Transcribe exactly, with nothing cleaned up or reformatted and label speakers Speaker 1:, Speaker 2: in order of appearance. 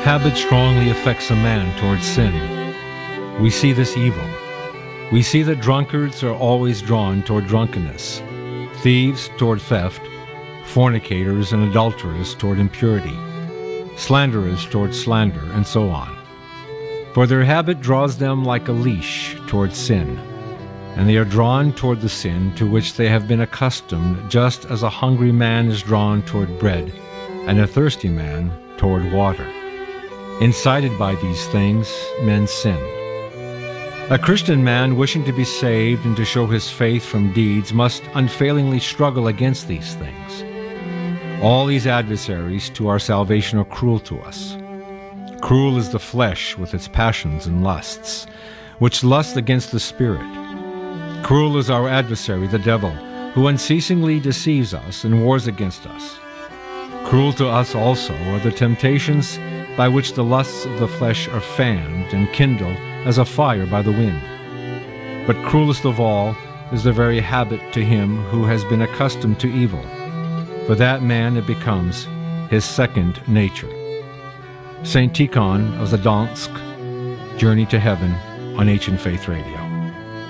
Speaker 1: Habit strongly affects a man towards sin. We see this evil. We see that drunkards are always drawn toward drunkenness, thieves toward theft, fornicators and adulterers toward impurity, slanderers toward slander, and so on. For their habit draws them like a leash toward sin, and they are drawn toward the sin to which they have been accustomed, just as a hungry man is drawn toward bread, and a thirsty man toward water. Incited by these things, men sin. A Christian man wishing to be saved and to show his faith from deeds must unfailingly struggle against these things. All these adversaries to our salvation are cruel to us. Cruel is the flesh with its passions and lusts, which lust against the Spirit. Cruel is our adversary, the devil, who unceasingly deceives us and wars against us. Cruel to us also are the temptations by which the lusts of the flesh are fanned and kindled as a fire by the wind. But cruelest of all is the very habit to him who has been accustomed to evil. For that man it becomes his second nature. Saint Tikhon of Gdansk, Journey to Heaven on Ancient Faith Radio.